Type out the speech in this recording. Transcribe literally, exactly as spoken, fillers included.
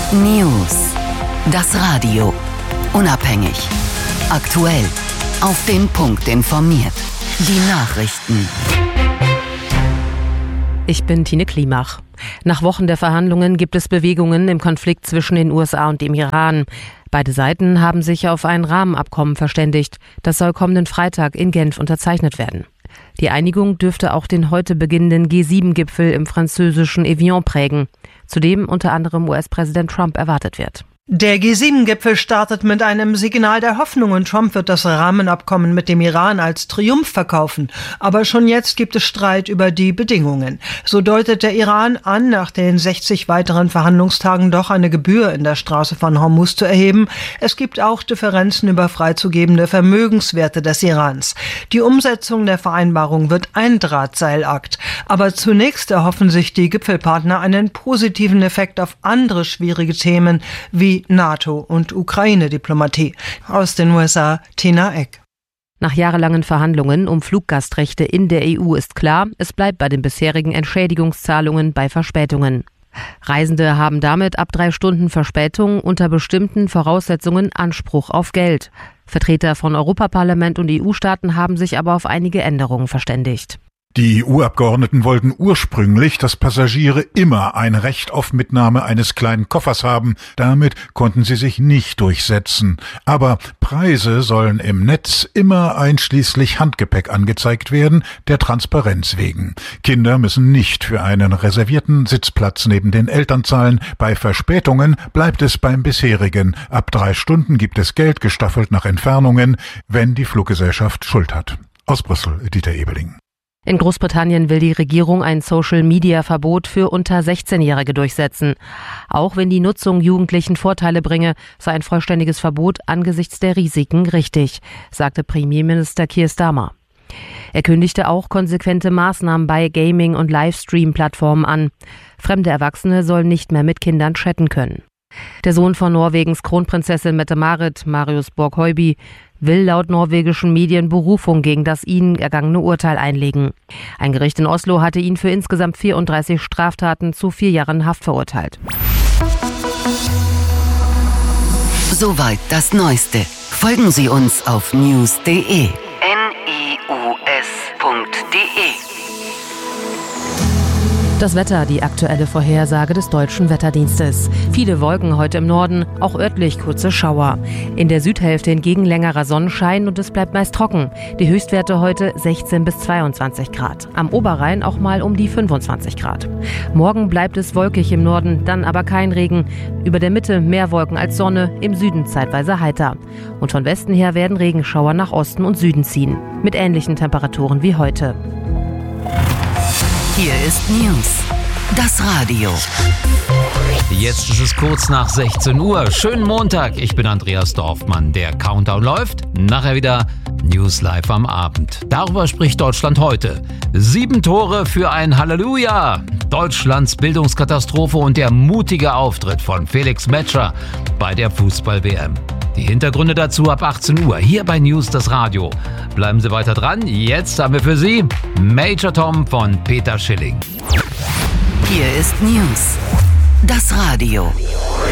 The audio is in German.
News. Das Radio. Unabhängig. Aktuell. Auf den Punkt informiert. Die Nachrichten. Ich bin Tine Klimach. Nach Wochen der Verhandlungen gibt es Bewegungen im Konflikt zwischen den U S A und dem Iran. Beide Seiten haben sich auf ein Rahmenabkommen verständigt. Das soll kommenden Freitag in Genf unterzeichnet werden. Die Einigung dürfte auch den heute beginnenden G sieben Gipfel im französischen Evian prägen, zu dem unter anderem U S-Präsident Trump erwartet wird. Der G sieben Gipfel startet mit einem Signal der Hoffnung und Trump wird das Rahmenabkommen mit dem Iran als Triumph verkaufen. Aber schon jetzt gibt es Streit über die Bedingungen. So deutet der Iran an, nach den sechzig weiteren Verhandlungstagen doch eine Gebühr in der Straße von Hormuz zu erheben. Es gibt auch Differenzen über freizugebende Vermögenswerte des Irans. Die Umsetzung der Vereinbarung wird ein Drahtseilakt. Aber zunächst erhoffen sich die Gipfelpartner einen positiven Effekt auf andere schwierige Themen wie NATO- und Ukraine-Diplomatie. Aus den U S A, Tina Eck. Nach jahrelangen Verhandlungen um Fluggastrechte in der E U ist klar, es bleibt bei den bisherigen Entschädigungszahlungen bei Verspätungen. Reisende haben damit ab drei Stunden Verspätung unter bestimmten Voraussetzungen Anspruch auf Geld. Vertreter von Europaparlament und E U-Staaten haben sich aber auf einige Änderungen verständigt. Die E U-Abgeordneten wollten ursprünglich, dass Passagiere immer ein Recht auf Mitnahme eines kleinen Koffers haben. Damit konnten sie sich nicht durchsetzen. Aber Preise sollen im Netz immer einschließlich Handgepäck angezeigt werden, der Transparenz wegen. Kinder müssen nicht für einen reservierten Sitzplatz neben den Eltern zahlen. Bei Verspätungen bleibt es beim bisherigen. Ab drei Stunden gibt es Geld gestaffelt nach Entfernungen, wenn die Fluggesellschaft Schuld hat. Aus Brüssel, Dieter Ebeling. In Großbritannien will die Regierung ein Social-Media-Verbot für unter sechzehnjährige durchsetzen. Auch wenn die Nutzung Jugendlichen Vorteile bringe, sei ein vollständiges Verbot angesichts der Risiken richtig, sagte Premierminister Keir Starmer. Er kündigte auch konsequente Maßnahmen bei Gaming- und Livestream-Plattformen an. Fremde Erwachsene sollen nicht mehr mit Kindern chatten können. Der Sohn von Norwegens Kronprinzessin Mette-Marit, Marius Borg-Høiby, will laut norwegischen Medien Berufung gegen das ihnen ergangene Urteil einlegen. Ein Gericht in Oslo hatte ihn für insgesamt vierunddreißig Straftaten zu vier Jahren Haft verurteilt. Soweit das Neueste. Folgen Sie uns auf news punkt de. N I U S punkt de. Das Wetter, die aktuelle Vorhersage des Deutschen Wetterdienstes. Viele Wolken heute im Norden, auch örtlich kurze Schauer. In der Südhälfte hingegen längerer Sonnenschein und es bleibt meist trocken. Die Höchstwerte heute sechzehn bis zweiundzwanzig Grad. Am Oberrhein auch mal um die fünfundzwanzig Grad. Morgen bleibt es wolkig im Norden, dann aber kein Regen. Über der Mitte mehr Wolken als Sonne, im Süden zeitweise heiter. Und von Westen her werden Regenschauer nach Osten und Süden ziehen. Mit ähnlichen Temperaturen wie heute. Hier ist News. Das Radio. Jetzt ist es kurz nach sechzehn Uhr. Schönen Montag. Ich bin Andreas Dorfmann. Der Countdown läuft. Nachher wieder News live am Abend. Darüber spricht Deutschland heute. Sieben Tore für ein Halleluja. Deutschlands Bildungskatastrophe und der mutige Auftritt von Felix Metscher bei der Fußball-W M. Die Hintergründe dazu ab achtzehn Uhr, hier bei News das Radio. Bleiben Sie weiter dran, jetzt haben wir für Sie Major Tom von Peter Schilling. Hier ist News, das Radio.